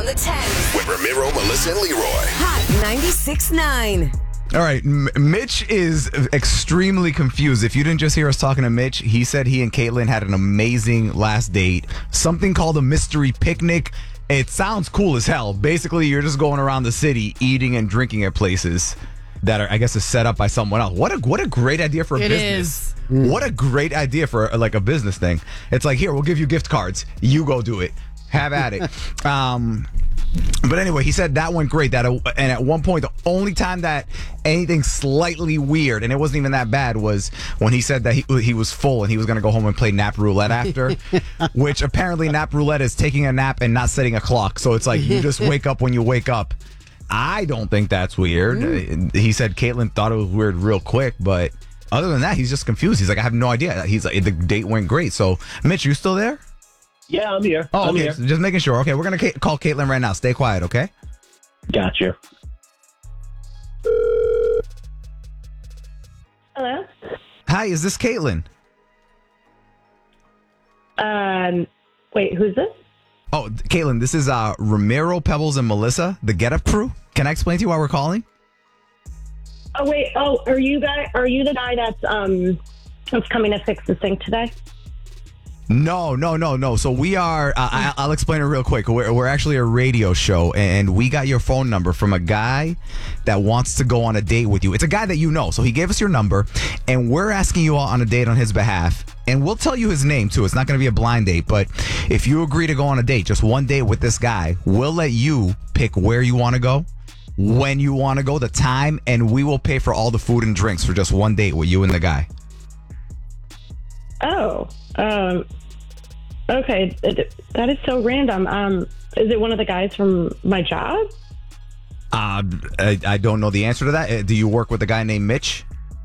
the 10s. With Ramiro, Melissa, and Leroy. Hot 96.9. All right, Mitch is extremely confused. If you didn't just hear us talking to Mitch, he said he and Caitlin had an amazing last date. Something called a mystery picnic. It sounds cool as hell. Basically, you're just going around the city eating and drinking at places that are, I guess, is set up by someone else. What a great idea for a business. What a great idea for like a business thing. It's like, here, we'll give you gift cards. You go do it. Have at it. But anyway, he said that went great. And at one point, the only time that anything slightly weird, and it wasn't even that bad, was when he said that he was full and he was going to go home and play nap roulette after, which apparently nap roulette is taking a nap and not setting a clock. So it's like you just wake up when you wake up. I don't think that's weird. He said Caitlin thought it was weird real quick, but other than that, he's just confused. He's like, I have no idea. He's like, the date went great. So, Mitch, you still there? Yeah, I'm here. Oh, I'm okay. here. So just making sure. Okay, we're going to call Caitlin right now. Stay quiet, okay? Gotcha. Hello? Hi, is this Caitlin? Wait, who's this? Oh, Caitlin, this is Ramiro, Pebbles, and Melissa, the Get Up crew. Can I explain to you why we're calling? Oh, wait. Oh, are you the guy that's coming to fix the sink today? No. So we are, I'll explain it real quick. We're actually a radio show, and we got your phone number from a guy that wants to go on a date with you. It's a guy that you know. So he gave us your number, and we're asking you out on a date on his behalf. And we'll tell you his name, too. It's not going to be a blind date. But if you agree to go on a date, just one date with this guy, we'll let you pick where you want to go, when you want to go, the time, and we will pay for all the food and drinks for just one date with you and the guy. Oh, okay. That is so random. Is it one of the guys from my job? I don't know the answer to that. Do you work with a guy named Mitch?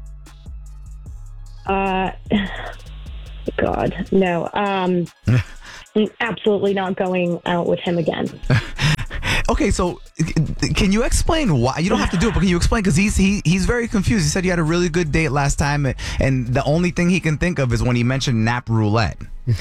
God, no. I'm absolutely not going out with him again. Okay, so can you explain why? You don't have to do it, but can you explain? Because he's very confused. He said you had a really good date last time, and the only thing he can think of is when he mentioned nap roulette.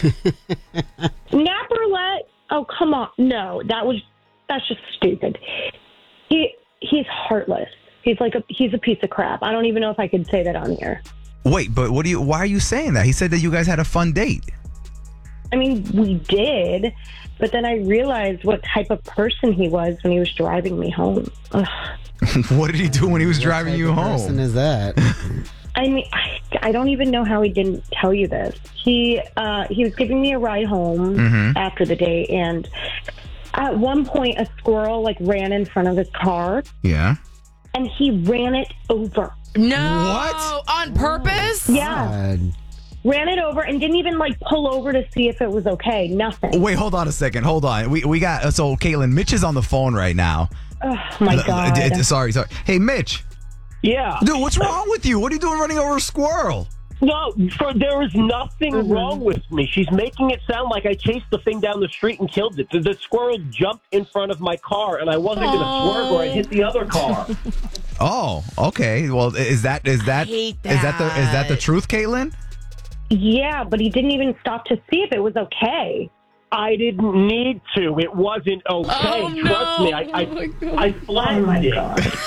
Nap roulette? Oh, come on. No, that's just stupid. He's heartless. He's a piece of crap. I don't even know if I could say that on here. Wait, but why are you saying that? He said that you guys had a fun date. I mean, we did, but then I realized what type of person he was when he was driving me home. Ugh. What did he do when he was driving you home? What person is that? I mean, I don't even know how he didn't tell you this. He was giving me a ride home after the date, and at one point, a squirrel ran in front of his car. Yeah. And he ran it over. No. What? On purpose? Yeah. God. Ran it over and didn't even pull over to see if it was okay. Nothing. Wait, hold on a second. Hold on. We got, so Caitlin, Mitch is on the phone right now. Oh, my God. Sorry. Hey, Mitch. Yeah. Dude, what's wrong with you? What are you doing running over a squirrel? No, there is nothing wrong with me. She's making it sound like I chased the thing down the street and killed it. The squirrel jumped in front of my car, and I wasn't going to swerve or I'd hit the other car. Oh, okay. Well, is that hate that. is that the truth, Caitlin? Yeah, but he didn't even stop to see if it was okay. I didn't need to. It wasn't okay. Oh, Trust me. I flattened it.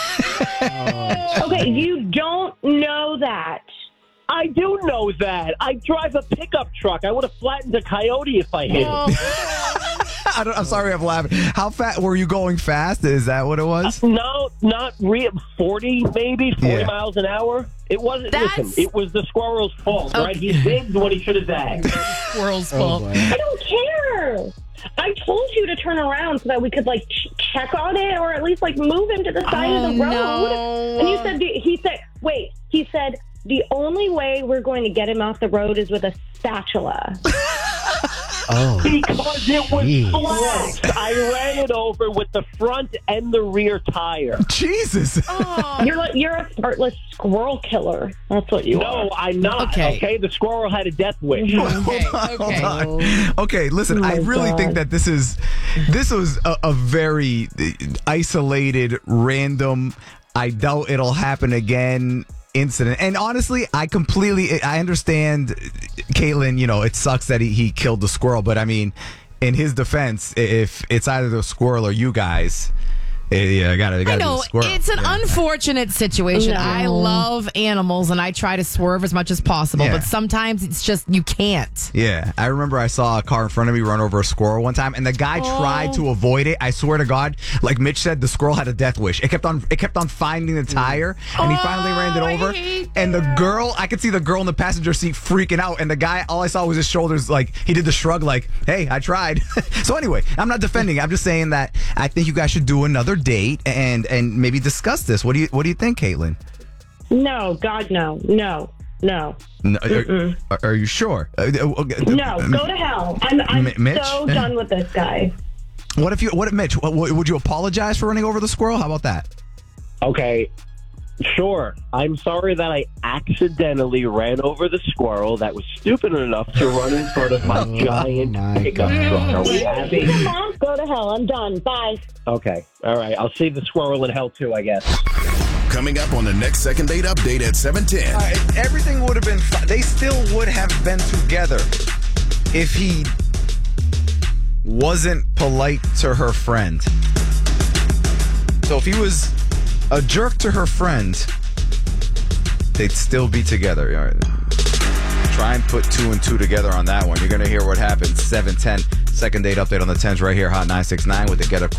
Okay, you don't know that. I do know that. I drive a pickup truck. I would have flattened a coyote if I hit it. I'm sorry, I'm laughing. How fast were you going? Fast? Is that what it was? No, not real. 40 maybe, 40 miles an hour. It wasn't. Listen, it was the squirrel's fault, right? He zigged what he should have zagged. Squirrel's fault. I don't care. I told you to turn around so that we could check on it, or at least move him to the side of the road. No. And he said the only way we're going to get him off the road is with a spatula. Oh. Because it was flat. I ran it over with the front and the rear tire. Jesus. You're a heartless squirrel killer. That's what you are. No, I'm not. Okay. The squirrel had a death wish. Okay. Okay, listen, I really think that this was a very isolated, random, I doubt it'll happen again incident. And honestly, I understand, Caitlin, it sucks that he killed the squirrel, but I mean, in his defense, if it's either the squirrel or you guys, I gotta I do know the squirrel. it's an Yeah. unfortunate situation. No. I love animals and I try to swerve as much as possible, Yeah. but sometimes it's just you can't. Yeah, I remember I saw a car in front of me run over a squirrel one time, and the guy tried to avoid it. I swear to God, like Mitch said, the squirrel had a death wish. It kept on finding the tire, and he finally ran it I over. hate And the girl, I could see the girl in the passenger seat freaking out, and the guy, all I saw was his shoulders, like he did the shrug, like, "Hey, I tried." So anyway, I'm not defending it. I'm just saying that I think you guys should do another date and maybe discuss this. What do you think, Caitlin? No, God, no. No. No, are you sure? No, go to hell. I'm Mitch? so done with this guy. What if Mitch? Would you apologize for running over the squirrel? How about that? Okay, sure. I'm sorry that I accidentally ran over the squirrel that was stupid enough to run in front of my giant my pickup God. truck. Are we happy? Go to hell. I'm done. Bye. Okay, all right. I'll see the squirrel in hell too, I guess. Coming up on the next Second Date Update at 7:10. Everything would have been fine. They still would have been together if he wasn't polite to her friend. So if he was a jerk to her friend, they'd still be together. All right. Try and put 2 and 2 together on that one. You're going to hear what happens. 7:10. Second Date Update on the 10s right here. Hot 969 with the Get Up